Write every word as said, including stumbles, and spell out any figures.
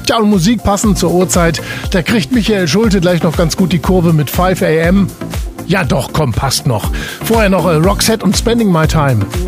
Tja, und Musik passend zur Uhrzeit. Da kriegt Michael Schulte gleich noch ganz gut die Kurve mit five a m. Ja doch, komm, passt noch. Vorher noch äh, Roxette und Spending My Time.